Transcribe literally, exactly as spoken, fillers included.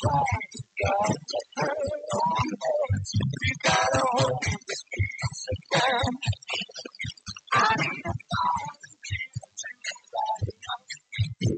got to hang on. We gotta hold this piece of ground.